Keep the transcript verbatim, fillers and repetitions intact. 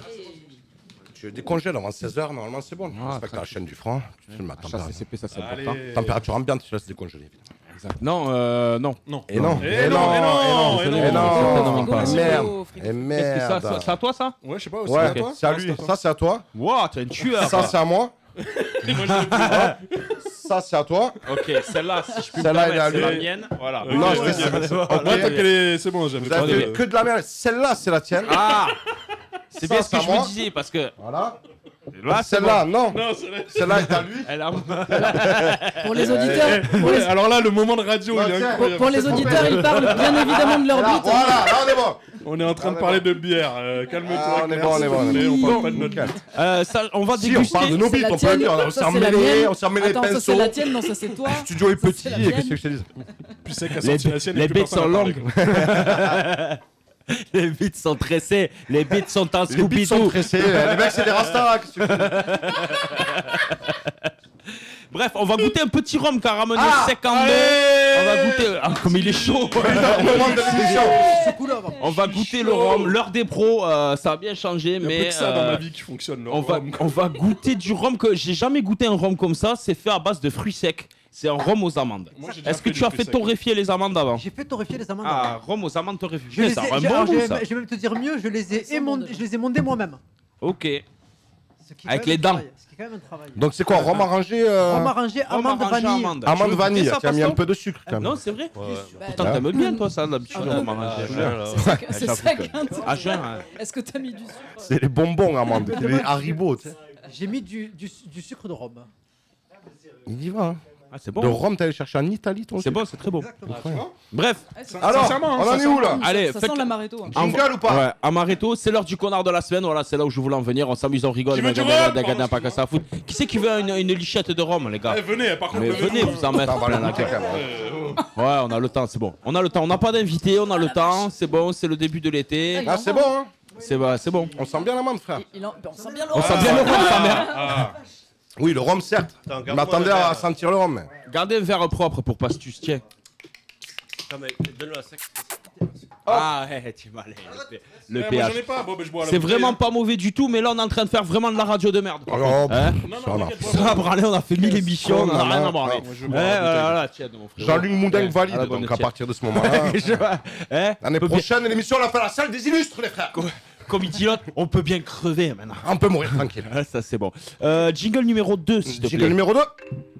Tu décongèles avant seize heures, normalement c'est bon. Ah, Respecte la chaîne du franc. Tu fais ma H A C C P, ça c'est important. Température ambiante, tu laisses décongeler. Exact. Non, euh, non. Non. Et non. Et non, et non, et non. Et non. non. Et merde. Et Qu'est-ce que merde. ça, c'est à toi ça? Ouais, je sais pas, c'est Ouais, à toi. c'est à lui. Ça c'est à toi. Wow, t'es un tueur. Ça c'est à moi. Ça c'est à toi. Ok, celle-là, si je puis me Celle-là, elle est à permettre, c'est la lui. mienne. Voilà. Ok, Non, je ok. vais. Moi, tant qu'elle est. C'est bon, j'aime Vous pas. avez de- fait que de la merde. Celle-là c'est la tienne. Ah, c'est Ça, bien ce c'est que à je me moi. disais parce que Voilà. là, c'est Celle-là, non. Non, c'est vrai. Celle-là est à lui. Elle a... Pour les auditeurs, pour Ouais, les, alors là, le moment de radio, Non, il est tiens, incroyable. pour les auditeurs, ils parlent bien évidemment de leur Là, bite. voilà, là on est bon. On est en train de On est parler bon. de bière. euh, Calme-toi. Ah, on est Claire, bon, on est s'il bon, te on est plaît, bon. On parle Bon, pas de notre nickel. Euh, ça, on va Si, on déguster. parle de nos C'est bites, la on peut le tienne, dire. On ça, s'est c'est la emmêlé, mienne. on s'est emmêlé les Attends, ça pinceaux. c'est la tienne, non ça c'est toi. Le studio est Ça, petit, c'est la et qu'est-ce mienne. que je te dis? Puis c'est qu'à Les, sortir la sienne, les et plus bites sont personne n'a longues. parlé. Les bites sont tressées. Les bites sont en Les bites sont Scooby-Doo. pressés. Les mecs, c'est des rastas. qu'est-ce que tu veux? Bref, on va goûter un petit rhum qu'a ramené Ah, cinquante-deux. allez. On va goûter. Ah, comme il est chaud. Au moment de l'émission. On va goûter le rhum. L'heure des pros, euh, ça a bien changé, Il y a mais peu que ça dans euh, ma vie qui fonctionne. le on va rhum. on va goûter du rhum que j'ai jamais goûté un rhum comme ça. C'est fait à base de fruits secs. C'est un rhum aux amandes. Moi, j'ai déjà Est-ce que fait tu du as fruit fait sec. torréfier les amandes avant? J'ai fait torréfier les amandes. Ah, rhum aux amandes torréfiées. Je, les ai- Ça a un j'ai- bon alors, goût je vais- ça. je vais même te dire mieux, je les ai, Ça sent émondés- bon déjà. je les ai mondés moi-même. Ok. Ce qui est Avec quand même les un dents. travail, Ce qui est quand même un travail. Donc c'est quoi, rhum arrangé euh, Rhum arrangé, Rhum amande, arrangé vanille. amande. amande Tu veux vanille, goûter ça, tu as mis un Pascal peu de sucre quand même. Non, c'est vrai. Bah, Putain, attends, t'aimes bien toi ça d'habitude, le rhum arrangé. c'est ça que- c'est ça qui intéresse. À jeun, hein. Est-ce que t'as mis du sucre? C'est les bonbons amandes, c'est les haribots, tu sais. J'ai mis du, du, du sucre de rhum. Il y va, hein. Ah, c'est De bon. rhum, t'allais chercher en Italie, ton C'est bon, c'est très bon. Exactement. Bref, Ah, c'est- Alors, Sincèrement, on en est où là? allez, ça faites- sent l'amaretto. hein. Jingle ou pas? ouais, Amaretto, c'est l'heure du connard de la semaine. Voilà, c'est là où je voulais en venir. On s'amuse, on rigole. Qui veut du Magada, rhum Magada, Pardon, pas que ça à foutre. Qui c'est qui veut une, une lichette de rhum, les gars? Eh, venez, par contre, Mais levez-vous. venez vous en mettre On va plein le la goûter gueule. quand même. Euh, oh. Ouais, on a le temps, c'est bon. On a le temps. On n'a pas d'invité, on a le temps. C'est bon, c'est le début de l'été. Ah, c'est bon, hein. C'est bon, c'est bon. On sent bien l'amande, frère. Il en- On sent bien le On rhum. sent bien le rhum, sa mère. Ah, Oui, le rhum, certes. Attends, Je garde-moi m'attendais le à verre. sentir le rhum. mais- Gardez un verre propre pour Pastus, tiens. Attends, mais donne-le à sec. Ah, hé, tu m'as allé. Le eh, moi, pH. j'en ai pas. Bon, ben, je bois à la C'est bouteille, vraiment hein. pas mauvais du tout, mais là on est en train de faire vraiment de la radio de merde. Oh, Hein Non, non, ça va. t'inquiète pas. Ça va branler, on a fait mille émissions, on en a rien à branler. Moi, je Ouais, bois à la bouteille. voilà, tiens, mon frère. Jean-Luc Moudin Ouais, valide, à la bonne donc à tienne. partir de ce moment-là. Je vois, hein, L'année on peut bien- prochaine, l'émission, on la fait à la salle des illustres, les frères. Comme il dit l'autre, on peut bien crever maintenant. On peut mourir tranquille. Ah, ça c'est bon. Euh, jingle numéro deux, s'il te Jingle plaît. numéro deux.